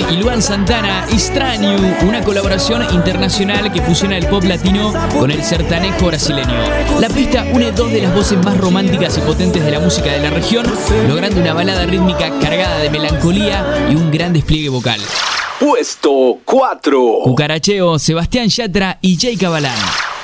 y Luan Santana, Estranho, una colaboración internacional que fusiona el pop latino con el sertanejo brasileño. La pista une dos de las voces más románticas y potentes de la música de la región, logrando una balada rítmica cargada de melancolía y un gran despliegue vocal. Puesto 4. Cucaracheo, Sebastián Yatra y Jay Cabalán.